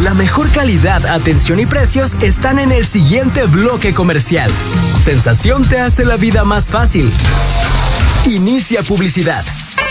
La mejor calidad, atención y precios están en el siguiente bloque comercial. Sensación te hace la vida más fácil. Inicia publicidad.